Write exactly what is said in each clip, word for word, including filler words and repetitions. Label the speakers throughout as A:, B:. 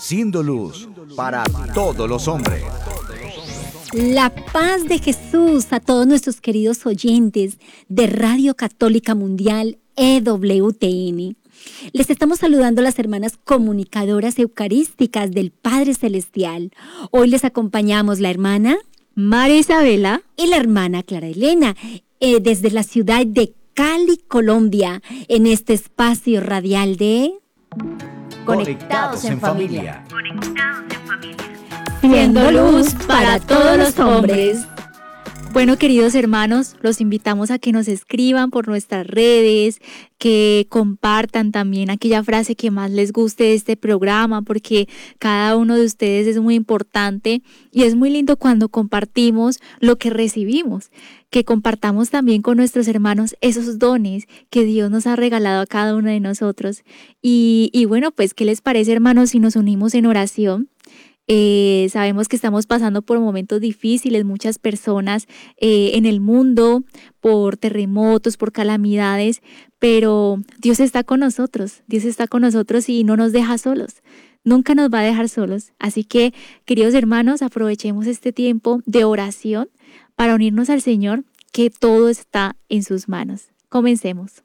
A: siendo luz para todos los hombres.
B: La paz de Jesús a todos nuestros queridos oyentes de Radio Católica Mundial E W T N. Les estamos saludando a las hermanas comunicadoras eucarísticas del Padre Celestial. Hoy les acompañamos la hermana
C: María Isabela
B: y la hermana Clara Elena eh, desde la ciudad de Cali, Colombia, en este espacio radial de
A: Conectados en familia.
B: Siendo luz para todos los hombres.
C: Bueno, queridos hermanos, los invitamos a que nos escriban por nuestras redes, que compartan también aquella frase que más les guste de este programa, porque cada uno de ustedes es muy importante y es muy lindo cuando compartimos lo que recibimos, que compartamos también con nuestros hermanos esos dones que Dios nos ha regalado a cada uno de nosotros. Y, y bueno, pues, ¿qué les parece, hermanos, si nos unimos en oración? Eh, sabemos que estamos pasando por momentos difíciles, muchas personas eh, en el mundo, por terremotos, por calamidades, pero Dios está con nosotros, Dios está con nosotros y no nos deja solos, nunca nos va a dejar solos. Así que, queridos hermanos, aprovechemos este tiempo de oración para unirnos al Señor, que todo está en sus manos. Comencemos.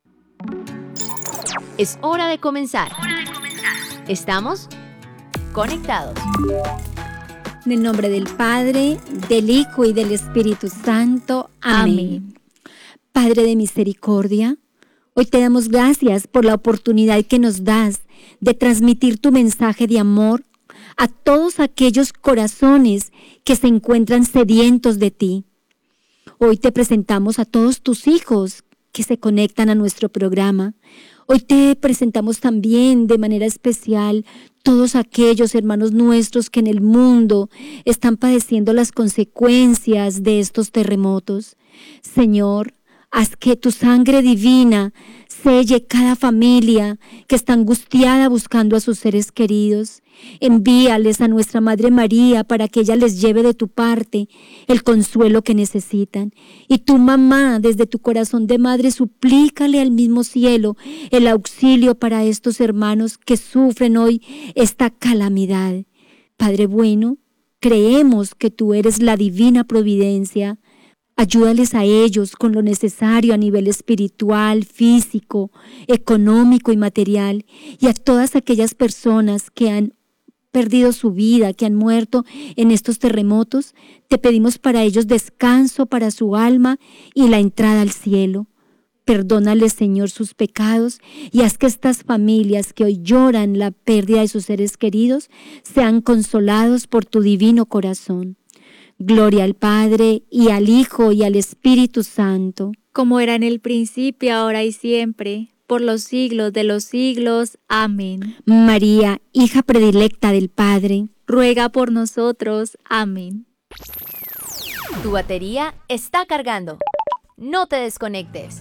D: Es hora de comenzar. ¿Estamos? Conectados.
B: En el nombre del Padre, del Hijo y del Espíritu Santo. Amén. Amén. Padre de misericordia, hoy te damos gracias por la oportunidad que nos das de transmitir tu mensaje de amor a todos aquellos corazones que se encuentran sedientos de ti. Hoy te presentamos a todos tus hijos que se conectan a nuestro programa. Hoy te presentamos también de manera especial todos aquellos hermanos nuestros que en el mundo están padeciendo las consecuencias de estos terremotos. Señor, haz que tu sangre divina selle cada familia que está angustiada buscando a sus seres queridos. Envíales a nuestra Madre María para que ella les lleve de tu parte el consuelo que necesitan. Y tu mamá, desde tu corazón de madre, suplícale al mismo cielo el auxilio para estos hermanos que sufren hoy esta calamidad. Padre bueno, creemos que tú eres la divina providencia. Ayúdales a ellos con lo necesario a nivel espiritual, físico, económico y material, y a todas aquellas personas que han perdido su vida, que han muerto en estos terremotos. Te pedimos para ellos descanso para su alma y la entrada al cielo. Perdónales, Señor, sus pecados y haz que estas familias que hoy lloran la pérdida de sus seres queridos sean consolados por tu divino corazón. Gloria al Padre, y al Hijo, y al Espíritu Santo.
C: Como era en el principio, ahora y siempre, por los siglos de los siglos. Amén.
B: María, hija predilecta del Padre,
C: ruega por nosotros. Amén.
D: Tu batería está cargando. No te desconectes.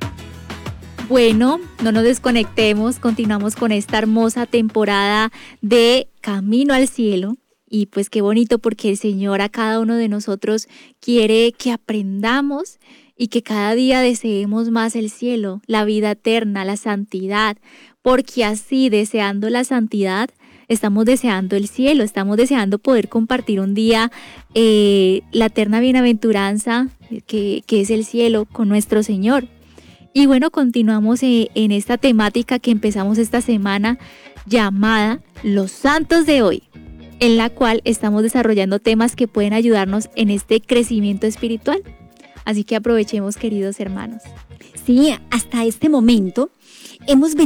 C: Bueno, no nos desconectemos, continuamos con esta hermosa temporada de Camino al Cielo. Y pues qué bonito, porque el Señor a cada uno de nosotros quiere que aprendamos y que cada día deseemos más el cielo, la vida eterna, la santidad, porque así, deseando la santidad, estamos deseando el cielo, estamos deseando poder compartir un día eh, la eterna bienaventuranza que, que es el cielo con nuestro Señor. Y bueno, continuamos eh, en esta temática que empezamos esta semana llamada Los Santos de Hoy, en la cual estamos desarrollando temas que pueden ayudarnos en este crecimiento espiritual. Así que aprovechemos, queridos hermanos.
B: Sí, hasta este momento hemos venido